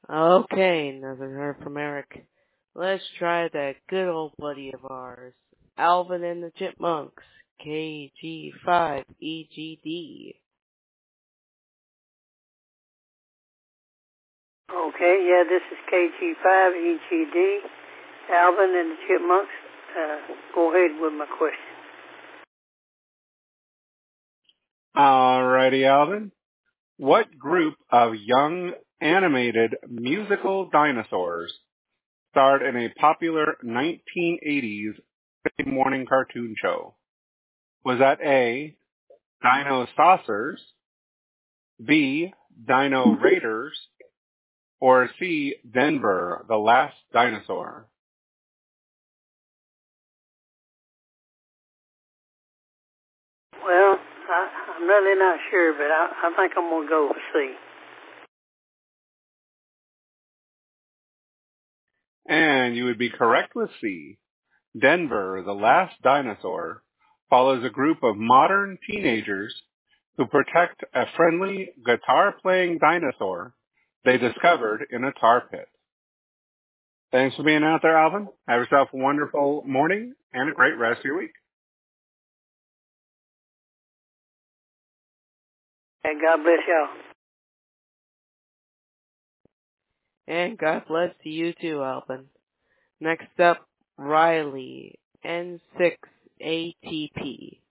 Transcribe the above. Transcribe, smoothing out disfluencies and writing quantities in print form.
Okay, nothing heard from Eric. Let's try that good old buddy of ours, Alvin and the Chipmunks, KG5EGD. Okay, yeah, this is KG5EGD, Alvin and the Chipmunks. Go ahead with my question. Alrighty, Alvin. What group of young animated musical dinosaurs starred in a popular 1980s Saturday morning cartoon show? Was that A, Dino Saucers, B, Dino Raiders, or C, Denver, the Last Dinosaur? Well, I'm really not sure, but I think I'm going to go with C. And you would be correct with C. Denver, the Last Dinosaur, follows a group of modern teenagers who protect a friendly guitar-playing dinosaur they discovered in a tar pit. Thanks for being out there, Alvin. Have yourself a wonderful morning and a great rest of your week. And God bless y'all. And God bless to you too, Alvin. Next up, Riley, N6ATP.